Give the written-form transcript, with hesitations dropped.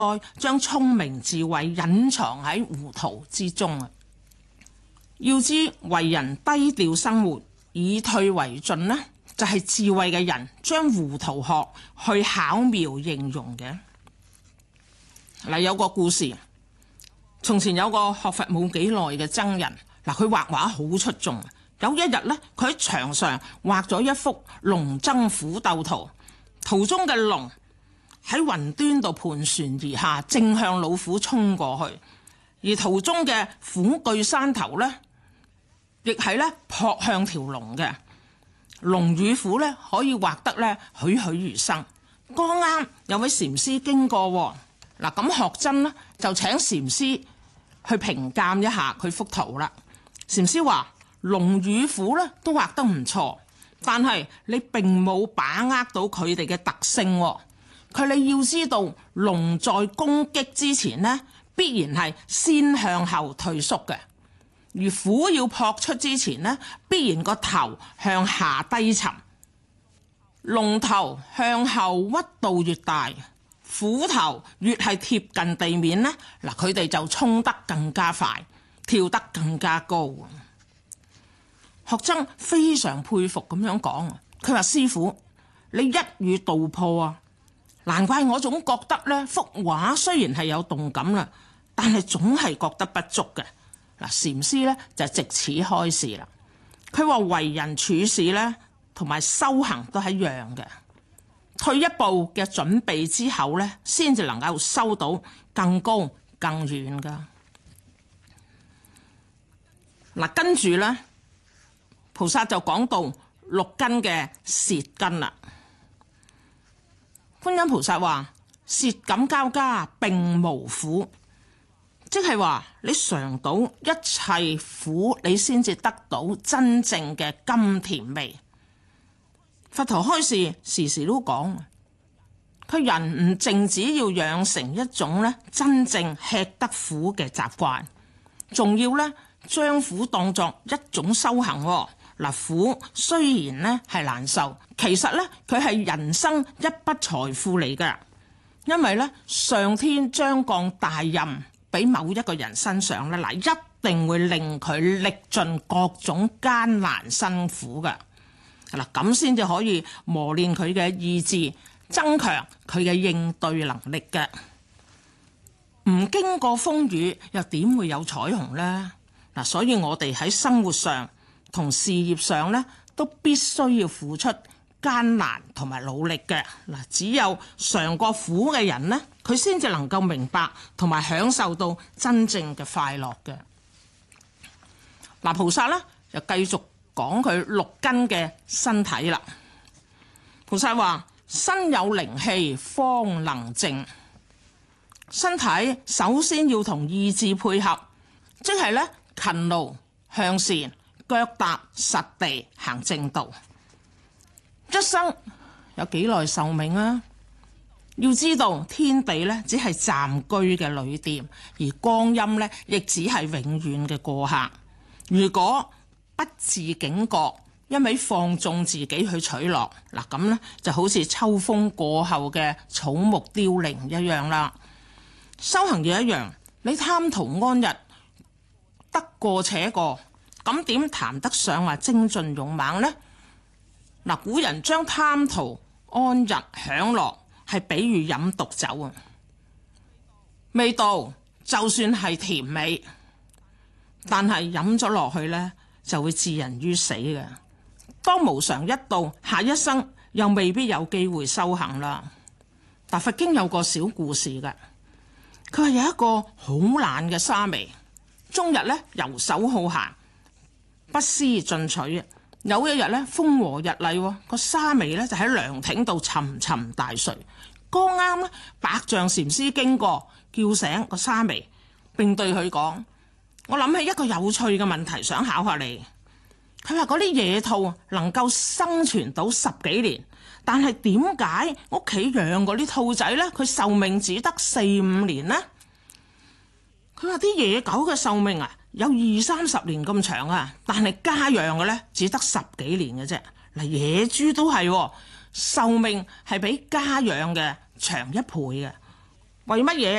將聰明智慧隱藏喺糊塗之中啊！要知為人低調生活，以退為進呢，就係智慧嘅人將糊塗學去巧妙應用嘅。嗱，有個故事，從前有個學佛冇幾耐嘅僧人，嗱，佢畫畫好出眾。有一日呢，佢喺牆上畫咗一幅龍爭虎鬥圖，圖中嘅龍喺雲端度盤旋而下，正向老虎衝過去，而圖中嘅虎踞山頭呢，亦係咧撲向條龍嘅。龍與虎咧可以畫得咧栩栩如生。剛啱有位禪師經過，嗱，咁學僧呢就請禪師去評鑑一下佢幅圖啦。禪師話：龍與虎咧都畫得唔錯，但係你並冇把握到佢哋嘅特性。你要知道，龍在攻擊之前呢，必然係先向後退縮嘅。而虎要撲出之前呢，必然個頭向下低沉。龍頭向後屈度越大，虎頭越係貼近地面呢，嗱，佢哋就衝得更加快，跳得更加高。學僧非常佩服咁樣講，佢話：師父，你一語道破啊！難怪我總覺得呢幅畫雖然係有動感啦，但係總係覺得不足嘅。嗱，禪師咧就藉此開示啦。佢話為人處事咧，同埋修行都係一樣嘅。退一步嘅準備之後咧，先至能夠收到更高更遠噶。嗱，跟住咧，菩薩就講到六根嘅舌根啦。觀音菩薩話：舌感交加，並無苦。即係話你嘗到一切苦，你先至得到真正嘅甘甜味。佛陀開示時時都講，佢人唔淨只要養成一種咧真正吃得苦嘅習慣，仲要咧將苦當作一種修行。嗱，苦雖然咧係難受，其實咧佢係人生一筆財富嚟㗎，因為咧上天將降大任俾某一個人身上咧，嗱，一定會令佢歷盡各種艱難辛苦嘅。嗱，咁先至可以磨練佢嘅意志，增強佢嘅應對能力嘅。唔經過風雨，又點會有彩虹呢？嗱，所以我哋喺生活上同事業上咧，都必須要付出艱難同埋努力嘅。嗱，只有嘗過苦嘅人呢，佢先至能夠明白同埋享受到真正嘅快樂嘅。嗱，菩薩咧就繼續講佢六根嘅身體啦。菩薩話：身有靈氣方能靜。身體首先要同意志配合，即係咧勤勞向善，腳踏實地行正道。一生有幾耐壽命啊？要知道天地咧只係暫居嘅旅店，而光陰咧亦只係永遠嘅過客。如果不自警覺，一味放縱自己去取樂，嗱，咁咧就好似秋風過後嘅草木凋零一樣啦。修行亦一樣，你貪圖安逸，得過且過，咁點談得上話精進勇猛呢？嗱，古人將貪圖安逸享樂係比喻飲毒酒啊，味道就算係甜美，但係飲咗落去呢，就會置人於死嘅。當無常一到，下一生又未必有機會修行啦。但佛經有個小故事嘅，佢話有一個好懶嘅沙彌，終日咧遊手好閒，不思進取。有一日咧風和日麗，個沙彌咧就喺涼亭度沉沉大睡。剛啱咧百丈禪師經過，叫醒個沙彌，並對佢講：我諗起一個有趣嘅問題，想考下你。佢話嗰啲野兔能夠生存到10幾年，但係點解屋企養嗰啲兔仔咧，佢壽命只得4-5年呢？佢話啲野狗嘅壽命啊，有20-30年咁長啊，但係家養嘅咧只得10幾年嘅啫。嗱，野豬都係壽命係比家養嘅長1倍嘅。 為乜嘢